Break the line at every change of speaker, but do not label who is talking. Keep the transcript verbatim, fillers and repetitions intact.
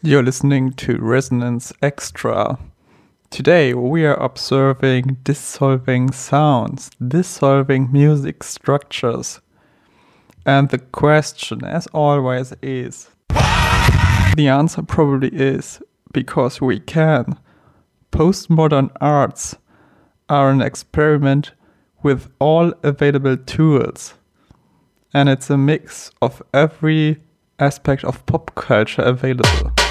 You're listening to Resonance Extra. Today we are observing dissolving sounds, dissolving music structures. And the question, as always, is... The answer probably is because we can. Postmodern arts are an experiment with all available tools. And it's a mix of every aspect of pop culture available.